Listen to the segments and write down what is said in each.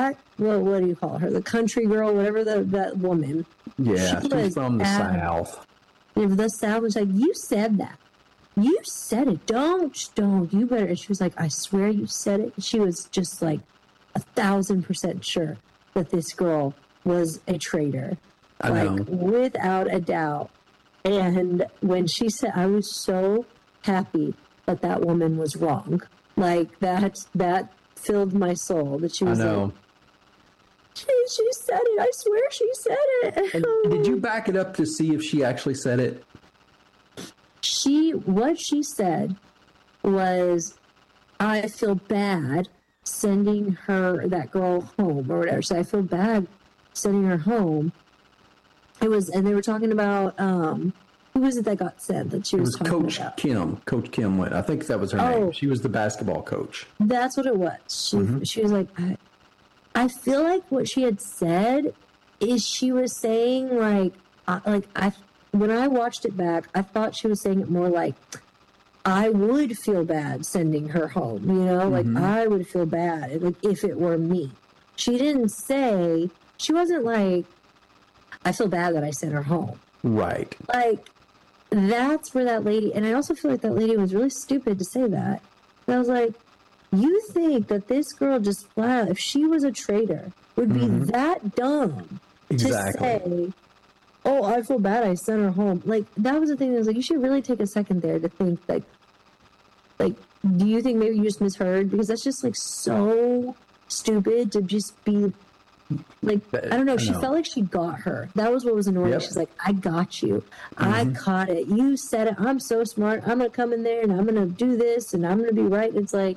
that, well, what do you call her? The country girl, whatever that woman. Yeah, she's from the South. The South was like, you said that. You said it. Don't. You better. And she was like, I swear you said it. She was just like 1,000% sure that this girl was a traitor. I know. Without a doubt. And when she said, I was so happy that woman was wrong. Like, that filled my soul. That she was like, she said it. I swear she said it. And did you back it up to see if she actually said it? What she said was, I feel bad sending that girl home or whatever. So I feel bad sending her home. And they were talking about, who was it that got sent that she was talking Coach about? Kim. Coach Kim went. I think that was her name. She was the basketball coach. That's what it was. She was like, I feel like what she had said is she was saying when I watched it back, I thought she was saying it more like, I would feel bad sending her home, like I would feel bad like if it were me. She didn't say, she wasn't like, I feel bad that I sent her home. Right. Like, that's where that lady, and I also feel like that lady was really stupid to say that. And I was like, you think that this girl just flat, if she was a traitor, would be that dumb to say, oh, I feel bad I sent her home. Like, that was the thing that was like, you should really take a second there to think, like, do you think maybe you just misheard? Because that's just, like, so stupid to just be, like, I don't know. She felt like she got her. That was what was annoying. Yep. She's like, I got you. I caught it. You said it. I'm so smart. I'm going to come in there and I'm going to do this and I'm going to be right. It's like,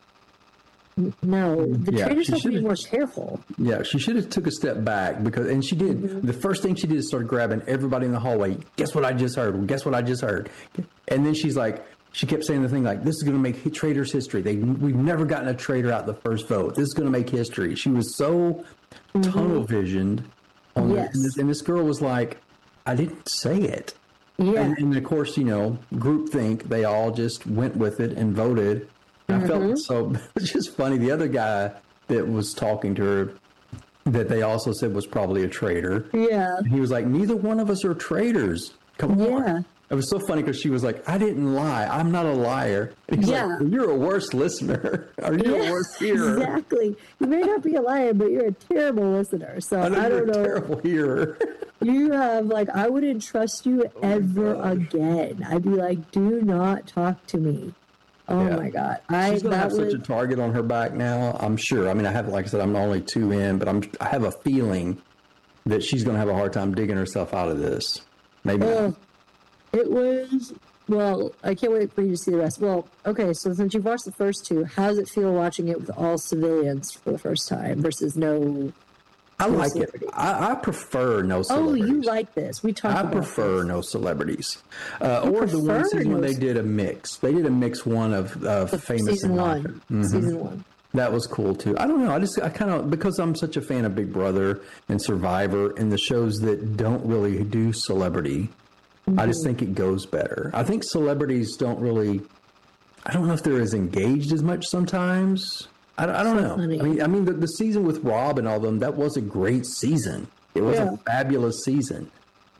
no, the trainers have to be more careful. Yeah, she should have took a step back and she did. The first thing she did is start grabbing everybody in the hallway. Guess what I just heard? Guess what I just heard? And then she kept saying the thing like, this is going to make Traitors history. We've never gotten a traitor out the first vote. This is going to make history. She was so tunnel visioned on this, and this girl was like, I didn't say it. Yeah. And of course, groupthink, they all just went with it and voted. I felt so, it's just funny. The other guy that was talking to her that they also said was probably a traitor. Yeah. He was like, neither one of us are traitors. Come on. It was so funny because she was like, I didn't lie. I'm not a liar. And he's like, well, you're a worse listener. Or you're a worse hearer. Exactly. You may not be a liar, but you're a terrible listener. So I don't know. A terrible hearer. You have, I wouldn't trust you ever again. I'd be like, do not talk to me. Oh my God! She's gonna have such a target on her back now. I'm sure. I mean, I have, like I said, I'm only 2 in, but I have a feeling that she's gonna have a hard time digging herself out of this. Maybe not. It was. Well, I can't wait for you to see the rest. Well, okay. So since you've watched the first 2, how does it feel watching it with all civilians for the first time versus no? I like it. I prefer no celebrities. Oh, you like this? We talked about this. I prefer no celebrities. Or the one season when they did a mix. They did a mix one of famous season one. Season 1. That was cool too. I don't know. I kind of, because I'm such a fan of Big Brother and Survivor and the shows that don't really do celebrity, I just think it goes better. I think celebrities don't really, I don't know if they're as engaged as much sometimes. I don't know. Funny. I mean, the season with Rob and all of them, that was a great season. It was a fabulous season.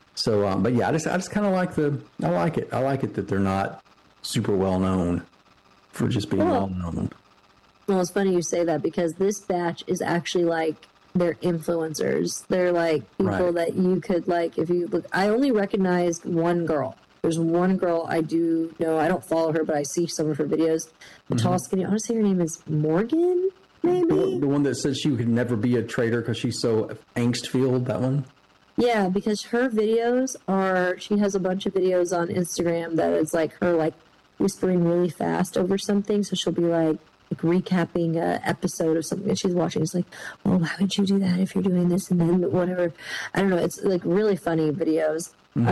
So, but yeah, I just kind of I like it. I like it that they're not super well known for just being well known. Well, it's funny you say that because this batch is actually like, they're influencers. They're like people that you could if you look. I only recognized one girl. There's one girl I do know. I don't follow her, but I see some of her videos. The tall, skinny. I want to say her name is Morgan, maybe? The one that says she could never be a traitor because she's so angst-filled, that one? Yeah, because her videos she has a bunch of videos on Instagram that is her whispering really fast over something. So she'll be like recapping an episode of something that she's watching. It's like, well, why would you do that if you're doing this and then whatever? I don't know. It's really funny videos.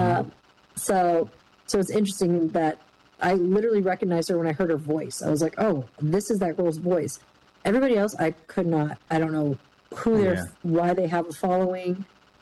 So it's interesting that I literally recognized her when I heard her voice. I was like, oh, this is that girl's voice. Everybody else, I could not. I don't know why they have a following.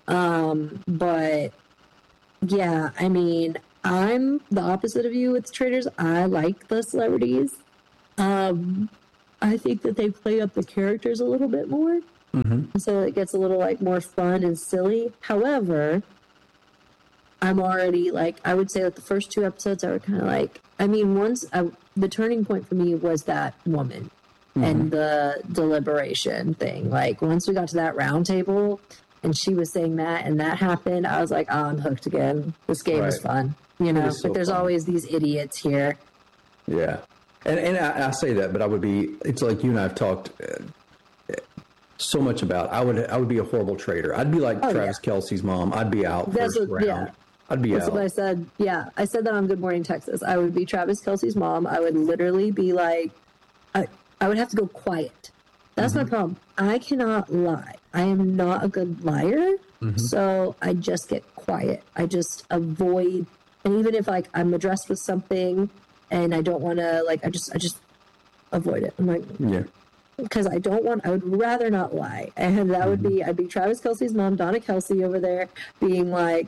But yeah, I mean, I'm the opposite of you with traitors. I like the celebrities. I think that they play up the characters a little bit more. So it gets a little like more fun and silly. However, I'm already like, I would say that the first 2 episodes I were kind of like, I mean, the turning point for me was that woman and the deliberation thing. Like once we got to that round table and she was saying that and that happened, I was like, oh, I'm hooked again. This game is fun, you know, but there's always these idiots here. Yeah. And I say that, but it's like you and I have talked so much about, I would be a horrible trader. I'd be like Travis Kelce's mom. I'd be out first round. Yeah. I'd be That's out. what I said. Yeah. I said that on Good Morning Texas. I would be Travis Kelce's mom. I would literally be like, I would have to go quiet. That's my problem. I cannot lie. I am not a good liar. So I just get quiet. I just avoid, and even if like I'm addressed with something and I don't want to, like, I just avoid it. I'm like, Yeah. because I would rather not lie. And that would be, I'd be Travis Kelce's mom, Donna Kelsey over there being like,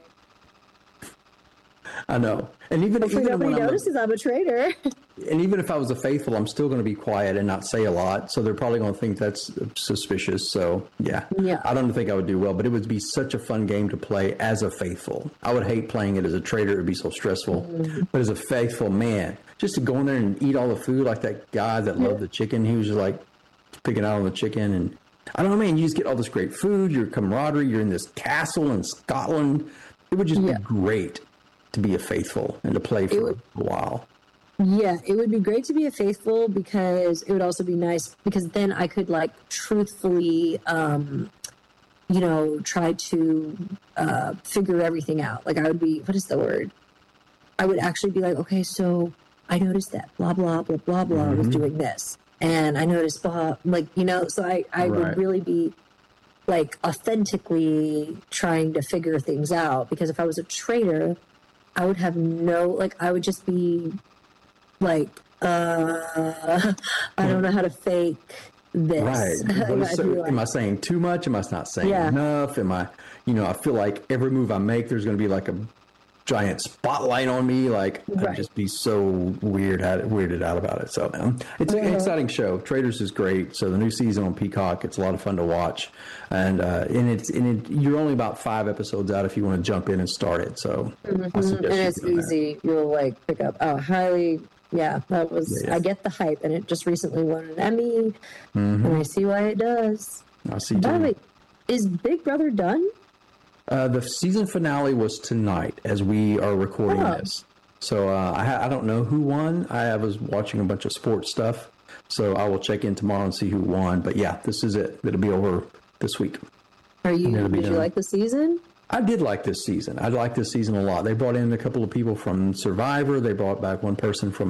I know. And even nobody when notices I'm a traitor. and even if I was a faithful, I'm still going to be quiet and not say a lot. So they're probably going to think that's suspicious. So yeah, I don't think I would do well, but it would be such a fun game to play as a faithful. I would hate playing it as a traitor. It would be so stressful, but as a faithful, man, just to go in there and eat all the food like that guy that loved the chicken. He was just like picking out on the chicken. And I don't know, man, you just get all this great food, your camaraderie, you're in this castle in Scotland. It would just be great to be a faithful and to play for a while. Yeah, it would be great to be a faithful because it would also be nice because then I could like truthfully, you know, try to figure everything out. Like I would be, what is the word? I would actually be like, okay, so I noticed that blah, blah, blah, blah, blah was doing this. And I noticed blah, like, you know, so I would really be like authentically trying to figure things out because if I was a traitor, I would have I would just be like, I don't know how to fake this. Right. Am I saying too much? Am I not saying enough? Am I, I feel like every move I make, there's going to be like a giant spotlight on me. Like I'd just be so weirded out about it. So it's an exciting show. Traitors is great. So the new season on Peacock, it's a lot of fun to watch. And you're only about 5 episodes out if you want to jump in and start it. So I suggest and it's easy. You'll like pick up highly. Yeah, that was. I get the hype, and it just recently won an Emmy, and I see why it does. I see. By the way, is Big Brother done? The season finale was tonight as we are recording this. So I don't know who won. I was watching a bunch of sports stuff, so I will check in tomorrow and see who won. But yeah, this is it. It'll be over this week. Did you like the season? I did like this season. I liked this season a lot. They brought in a couple of people from Survivor. They brought back one person from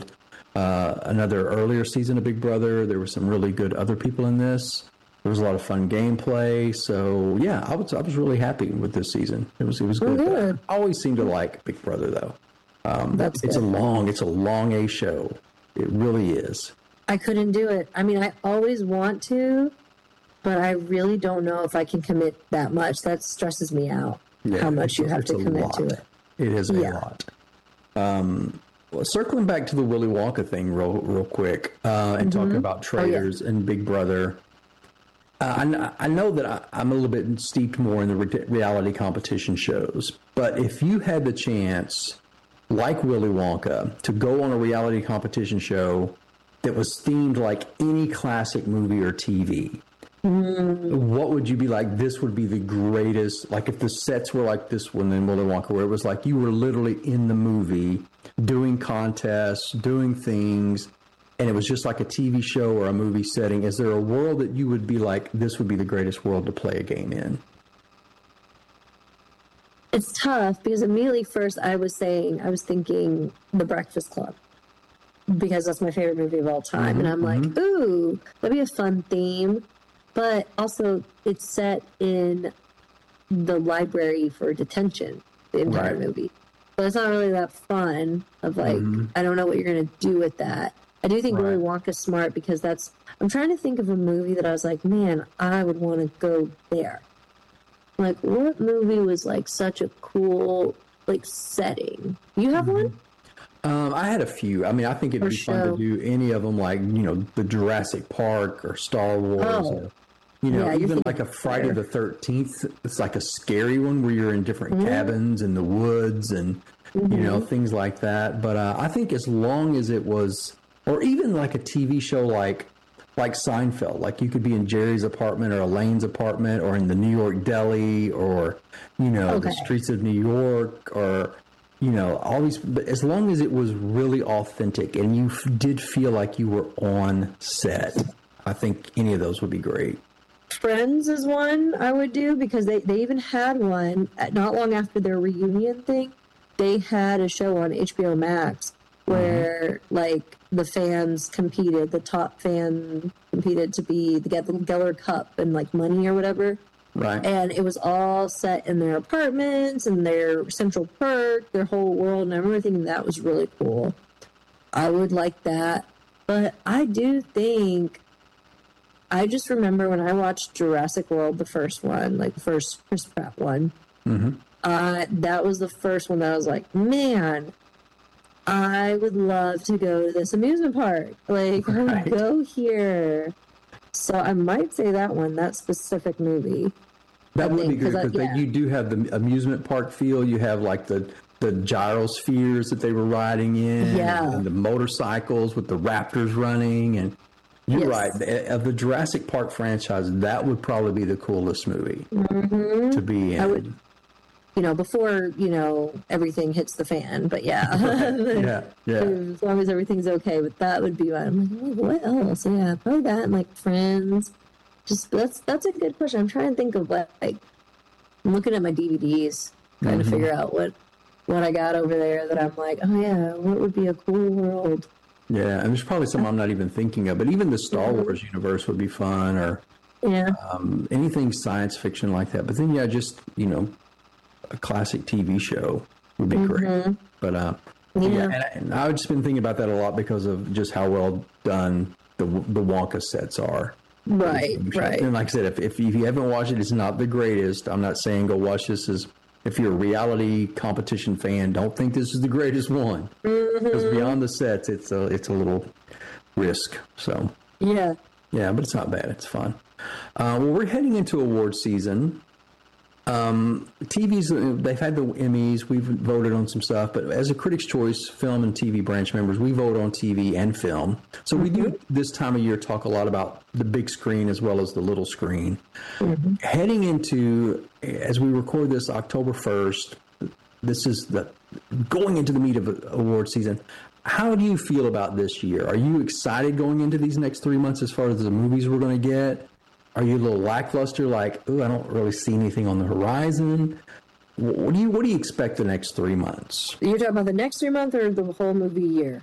another earlier season of Big Brother. There were some really good other people in this. There was a lot of fun gameplay. So yeah, I was really happy with this season. It was good. Good. I always seem to like Big Brother though. It's a long A show. It really is. I couldn't do it. I mean, I always want to, but I really don't know if I can commit that much. That stresses me out. Yeah, how much you have to commit to it. It is a lot. Circling back to the Willy Wonka thing real quick and talking about traitors and Big Brother. I know that I'm a little bit steeped more in the reality competition shows, but if you had the chance, like Willy Wonka, to go on a reality competition show that was themed like any classic movie or TV, what would you be like? This would be the greatest. Like if the sets were like this one in Willy Wonka, where it was like you were literally in the movie doing contests, doing things, and it was just like a TV show or a movie setting. Is there a world that you would be like, this would be the greatest world to play a game in? It's tough because immediately first I was thinking The Breakfast Club because that's my favorite movie of all time. And I'm like, ooh, that'd be a fun theme. But also it's set in the library for detention, the entire movie. But it's not really that fun of like, I don't know what you're going to do with that. I do think Willy Wonka's smart because I'm trying to think of a movie that I was like, man, I would want to go there. Like, what movie was like such a cool like setting? You have one? I had a few. I mean, I think it'd be fun to do any of them, like the Jurassic Park or Star Wars. Or, You know, Yeah, you're even thinking like a Friday Claire. the 13th, it's like a scary one where you're in different cabins in the woods and, you know, things like that. But I think as long as it was, or even like a TV show like Seinfeld, like you could be in Jerry's apartment or Elaine's apartment or in the New York deli or, you know, the Okay. streets of New York or, you know, all these, but as long as it was really authentic and you did feel like you were on set, I think any of those would be great. Friends is one I would do because they even had one not long after their reunion thing. They had a show on HBO Max where like the fans competed, the top fan competed to be the Geller Cup and like money or whatever. Right. And it was all set in their apartments and their Central Perk, their whole world. And I remember thinking that was really cool. I would like that. But I do think, I just remember when I watched Jurassic World, the first one, like the first Chris Pratt one, that was the first one that I was like, man, I would love to go to this amusement park. Like, I would go here. So I might say that one, that specific movie. That would be good because because you do have the amusement park feel. You have like the gyrospheres that they were riding in, Yeah. and the motorcycles with the raptors running. And you're Yes. right. Of the Jurassic Park franchise, that would probably be the coolest movie to be in. I would, before, everything hits the fan. But yeah. Yeah. As long as everything's okay, but that would be one. I'm like, what else? Yeah, probably that and like Friends. Just that's a good question. I'm trying to think of like I'm looking at my DVDs, trying to figure out what I got over there that I'm like, oh yeah, what would be a cool world? Yeah, and there's probably some I'm not even thinking of, but even the Star Wars universe would be fun, or Yeah. anything science fiction like that. But then, yeah, just a classic TV show would be great. But and I've just been thinking about that a lot because of just how well done the Wonka sets are. Right. And like I said, if you haven't watched it, it's not the greatest. I'm not saying go watch this. If you're a reality competition fan, don't think this is the greatest one. Because beyond the sets, it's a little risk. So Yeah. yeah, but it's not bad. It's fun. Well, we're heading into award season. TV's, they've had the Emmys. We've voted on some stuff, but as a Critics' Choice film and TV branch members, we vote on TV and film. So we do this time of year talk a lot about the big screen as well as the little screen. Heading into, as we record this October 1st, this is going into the meat of award season. How do you feel about this year? Are you excited going into these next 3 months as far as the movies we're going to get? Are you a little lackluster, like, ooh, I don't really see anything on the horizon? What do you expect the next 3 months? You're talking about the next 3 months or the whole movie year?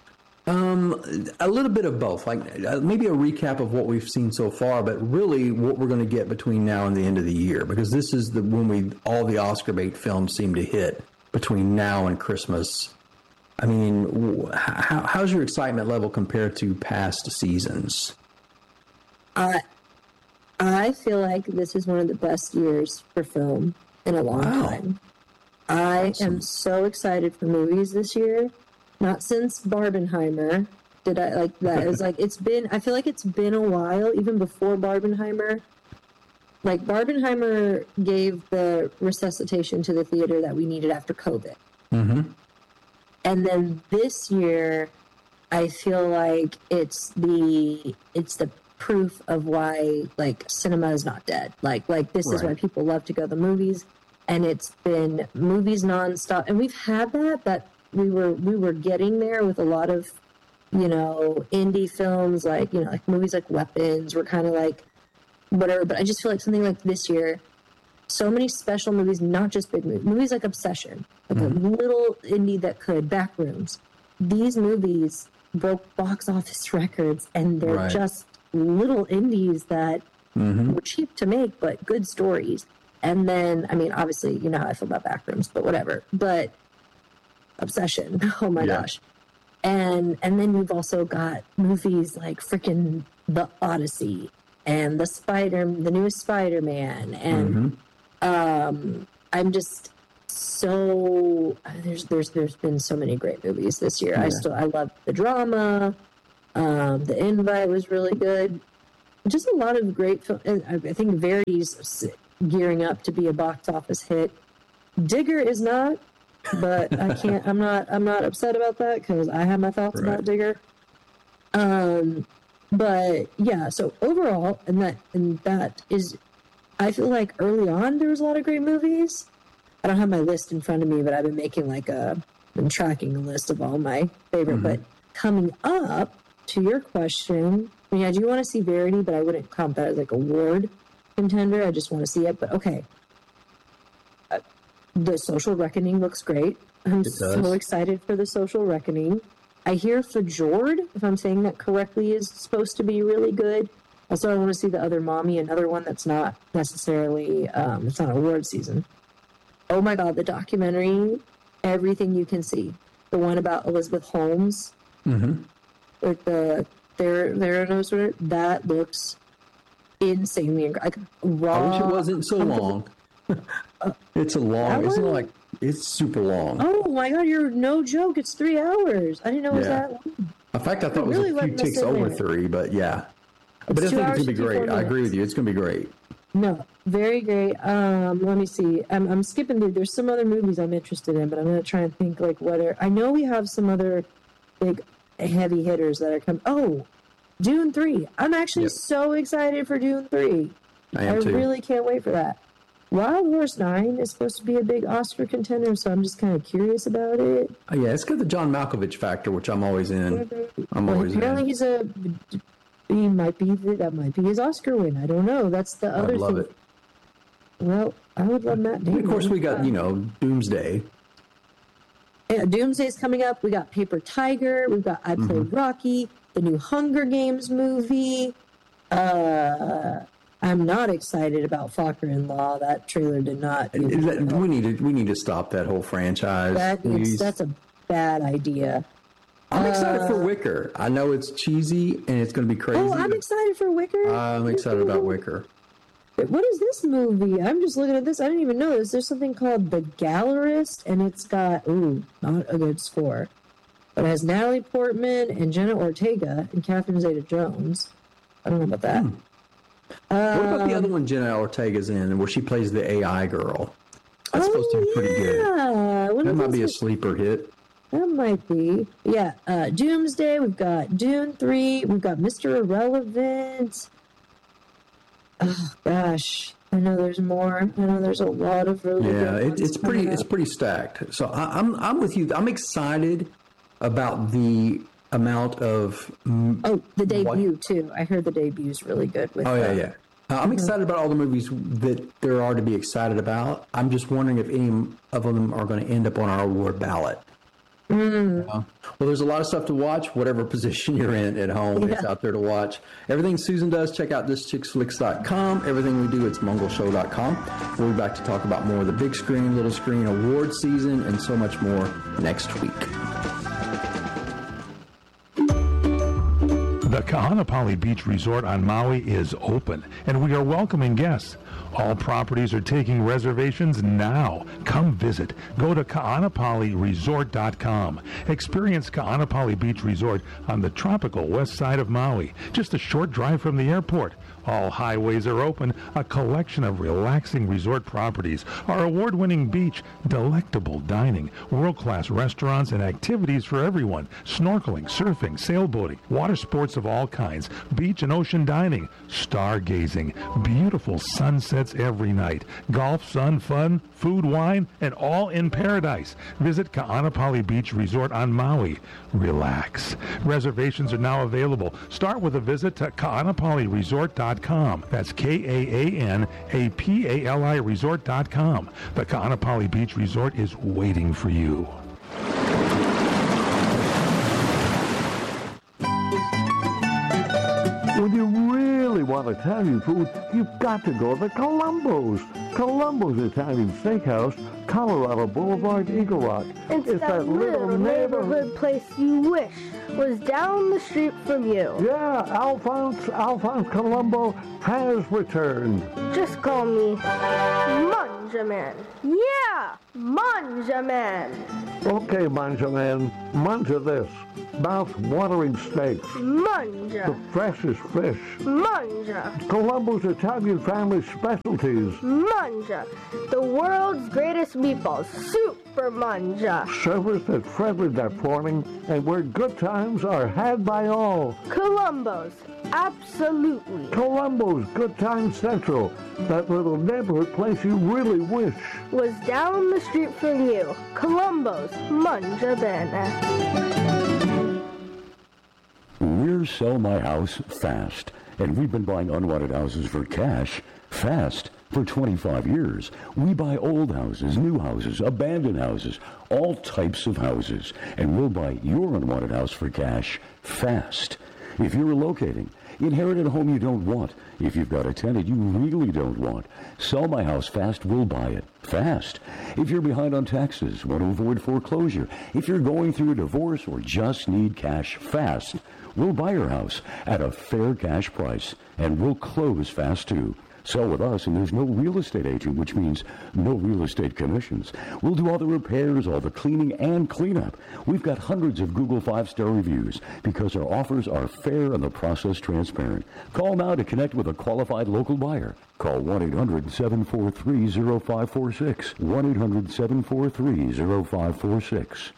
A little bit of both, like maybe a recap of what we've seen so far, but really what we're going to get between now and the end of the year, because this is when all the Oscar bait films seem to hit between now and Christmas. I mean, how's your excitement level compared to past seasons? I feel like this is one of the best years for film in a long time. I am so excited for movies this year. Not since Barbenheimer did I like that. It was like, I feel like it's been a while, even before Barbenheimer. Like, Barbenheimer gave the resuscitation to the theater that we needed after COVID. And then this year, I feel like it's the proof of why like cinema is not dead. Like this is why people love to go to the movies, and it's been movies nonstop. And we've had that we were getting there with a lot of indie films, like like movies like Weapons were kind of like whatever. But I just feel like something like this year, so many special movies, not just big movies like Obsession, like a little indie that could, Backrooms. These movies broke box office records, and they're just little indies that were cheap to make, but good stories. And then, I mean, obviously, you know how I feel about Backrooms, but whatever. But Obsession, oh my gosh. And then you've also got movies like freaking The Odyssey and the newest Spider-Man. And I'm just so, there's been so many great movies this year. I love the drama. The Invite was really good. just a lot of great film. I think Verity's gearing up to be a box office hit. Digger is not, but I can't. I'm not upset about that because I have my thoughts about Digger. But yeah. So overall, and that is, I feel like early on there was a lot of great movies. I don't have my list in front of me, but I've been making been tracking a list of all my favorite. But coming up to your question, I mean, I do want to see Verity, but I wouldn't count that as like a award contender. I just want to see it. But okay, The Social Reckoning looks great. I'm so excited for The Social Reckoning. I hear Fjord, if I'm saying that correctly, is supposed to be really good. Also, I want to see The Other Mommy, another one that's not necessarily, it's not award season. Oh my God, the documentary, Everything You Can See. The one about Elizabeth Holmes. Mm-hmm. With the Theranos, that looks insanely incredible. I wish it wasn't so long. It's it's super long. Oh my God, you're no joke. It's 3 hours. I didn't know it was that long. In fact, I thought it was a few ticks over 3, but yeah. But I think it's going to be great. I agree with you. It's going to be great. No, very great. Let me see. I'm skipping through. There's some other movies I'm interested in, but I'm going to try and think I know we have some other big heavy hitters that are coming. Oh, Dune 3. I'm actually so excited for Dune 3. I am too. Really can't wait for that. Wild Horse 9 is supposed to be a big Oscar contender, so I'm just kind of curious about it. Oh, yeah, it's got the John Malkovich factor, which I'm always in. Apparently that might be his Oscar win. I don't know. That's the other thing. I would love it. Well, I would love Matt Damon. Of course, we got, Doomsday. Yeah, Doomsday's coming up. We got Paper Tiger. We've got I Played Rocky, the new Hunger Games movie. I'm not excited about Fokker-in-Law. That trailer did not. We need to stop that whole franchise. That's a bad idea. I'm excited for Wicker. I know it's cheesy and it's going to be crazy. Oh, I'm excited for Wicker. I'm excited about Wicker. What is this movie? I'm just looking at this. I didn't even know this. There's something called The Gallerist, and it's got, not a good score. But it has Natalie Portman and Jenna Ortega and Catherine Zeta-Jones. I don't know about that. What about the other one Jenna Ortega's in, where she plays the AI girl? That's supposed to be pretty good. That might be a sleeper hit. That might be. Yeah, Doomsday. We've got Dune 3. We've got Mr. Irrelevant. Oh, gosh. I know there's more. I know there's a lot of really good ones. It's pretty stacked. So I'm with you. I'm excited about the amount of the debut too. I heard the debut is really good. I'm excited about all the movies that there are to be excited about. I'm just wondering if any of them are going to end up on our award ballot. Well, there's a lot of stuff to watch. Whatever position you're in at home, it's out there to watch. Everything Susan does, check out thischicksflix.com. Everything we do, it's mongleshow.com. We'll be back to talk about more of the big screen, little screen, award season, and so much more next week. The Kahanapali Beach Resort on Maui is open, and we are welcoming guests. All properties are taking reservations now. Come visit. Go to kahanapaliresort.com. Experience Kahanapali Beach Resort on the tropical west side of Maui, just a short drive from the airport. All highways are open, a collection of relaxing resort properties, our award-winning beach, delectable dining, world-class restaurants and activities for everyone, snorkeling, surfing, sailboating, water sports of all kinds, beach and ocean dining, stargazing, beautiful sunsets every night, golf, sun, fun, food, wine, and all in paradise. Visit Kahanapali Beach Resort on Maui. Relax. Reservations are now available. Start with a visit to kahanapaliresort.com. That's KAANAPALI resort.com. The Kahanapali Beach Resort is waiting for you. When you really want Italian food, you've got to go to Columbo's. Columbo's Italian Steakhouse, Colorado Boulevard, Eagle Rock. It's that little neighborhood place you wish was down the street from you. Yeah, Alphonse Columbo has returned. Just call me Manja Man. Yeah, Manja Man. Okay, Manja Man, manja this. mouth-watering steaks, Manja. the freshest fish, Manja. Columbo's Italian family specialties, Manja. The world's greatest meatballs. Super Manja. service that's friendly that morning, and where good times are had by all. Columbo's. Absolutely. Columbo's Good Times Central, that little neighborhood place you really wish. Was down the street from you. Columbo's. Manja bene. We're Sell My House Fast, and we've been buying unwanted houses for cash fast for 25 years. We buy old houses, new houses, abandoned houses, all types of houses, and we'll buy your unwanted house for cash fast. If you're relocating, inherit a home you don't want. If you've got a tenant you really don't want, Sell My House Fast will buy it fast. If you're behind on taxes, want to avoid foreclosure, if you're going through a divorce or just need cash fast, we'll buy your house at a fair cash price, and we'll close fast too. Sell with us, and there's no real estate agent, which means no real estate commissions. We'll do all the repairs, all the cleaning, and cleanup. We've got hundreds of Google 5-star reviews because our offers are fair and the process transparent. Call now to connect with a qualified local buyer. Call 1-800-743-0546. 1-800-743-0546.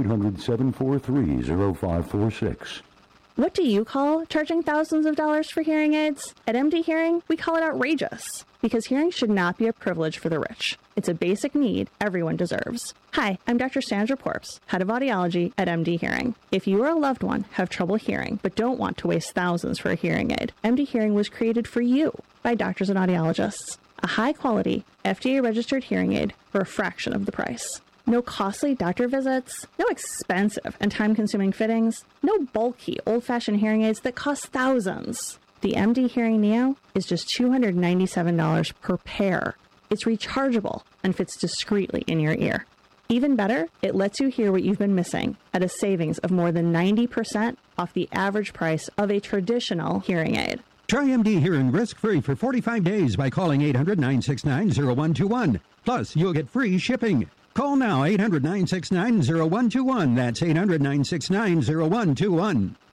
1-800-743-0546. What do you call charging thousands of dollars for hearing aids? At MD Hearing, we call it outrageous, because hearing should not be a privilege for the rich. It's a basic need everyone deserves. Hi, I'm Dr. Sandra Porps, head of audiology at MD Hearing. If you or a loved one have trouble hearing but don't want to waste thousands for a hearing aid, MD Hearing was created for you by doctors and audiologists. A high-quality, FDA-registered hearing aid for a fraction of the price. No costly doctor visits, no expensive and time-consuming fittings, no bulky, old-fashioned hearing aids that cost thousands. The MD Hearing Neo is just $297 per pair. It's rechargeable and fits discreetly in your ear. Even better, it lets you hear what you've been missing at a savings of more than 90% off the average price of a traditional hearing aid. Try MD Hearing risk-free for 45 days by calling 800-969-0121. Plus, you'll get free shipping. Call now, 800-969-0121. That's 800-969-0121.